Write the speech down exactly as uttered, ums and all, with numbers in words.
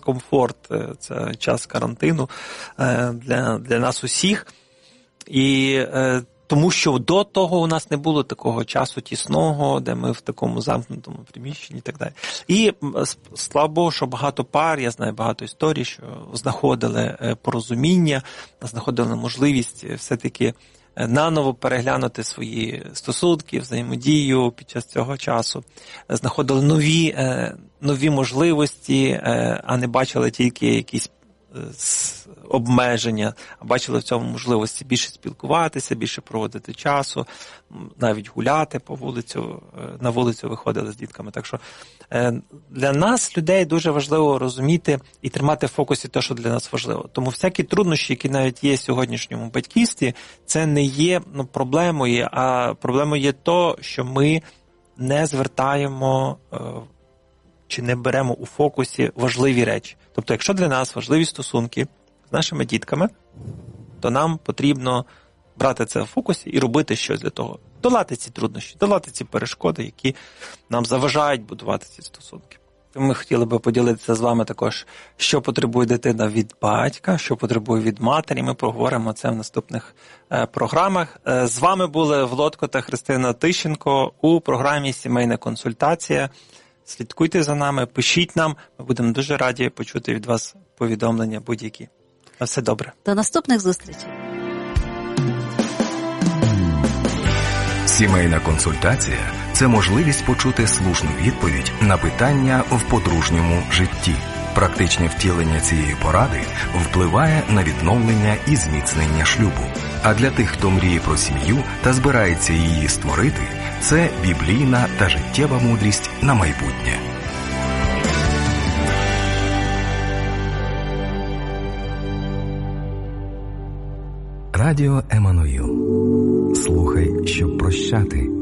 дискомфорт, це час карантину для, для нас усіх. І тому що до того у нас не було такого часу тісного, де ми в такому замкнутому приміщенні і так далі. І слава Богу, що багато пар, я знаю багато історій, що знаходили порозуміння, знаходили можливість все-таки наново переглянути свої стосунки, взаємодію під час цього часу, знаходили нові, нові можливості, а не бачили тільки якісь обмеження, а бачили в цьому можливості більше спілкуватися, більше проводити часу, навіть гуляти по вулицю, на вулицю виходили з дітками. Так що для нас, людей, дуже важливо розуміти і тримати в фокусі те, що для нас важливо. Тому всякі труднощі, які навіть є в сьогоднішньому батьківстві, це не є ну, проблемою, а проблемою є то, що ми не звертаємо чи не беремо у фокусі важливі речі. Тобто, якщо для нас важливі стосунки з нашими дітками, то нам потрібно брати це в фокусі і робити щось для того. Долати ці труднощі, долати ці перешкоди, які нам заважають будувати ці стосунки. Ми хотіли би поділитися з вами також, що потребує дитина від батька, що потребує від матері. Ми проговоримо це в наступних е, програмах. Е, з вами були Володко та Христина Тищенко у програмі «Сімейна консультація». Слідкуйте за нами, пишіть нам. Ми будемо дуже раді почути від вас повідомлення будь-які. На все добре. До наступних зустрічей. Сімейна консультація – це можливість почути слушну відповідь на питання в подружньому житті. Практичне втілення цієї поради впливає на відновлення і зміцнення шлюбу. А для тих, хто мріє про сім'ю та збирається її створити, це біблійна та життєва мудрість на майбутнє. Радіо Еммануїл. Слухай, щоб прощати.